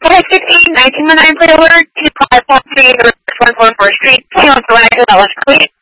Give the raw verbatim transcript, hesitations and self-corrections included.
Can I get a nineteen oh nine plate order to five one three North one forty-fourth Street, San Antonio, Dallas, please?